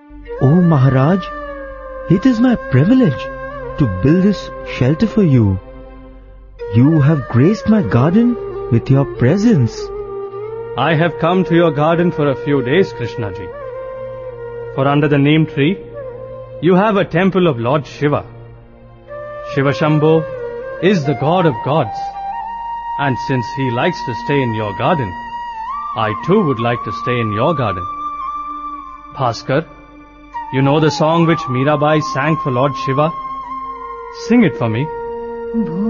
Oh Maharaj, it is my privilege to build this shelter for you. You have graced my garden with your presence. I have come to your garden for a few days, Krishna ji. For under the neem tree, you have a temple of Lord Shiva. Shiva Shambho is the god of gods. And since he likes to stay in your garden, I too would like to stay in your garden. Bhaskar, you know the song which Mirabai sang for Lord Shiva? Sing it for me.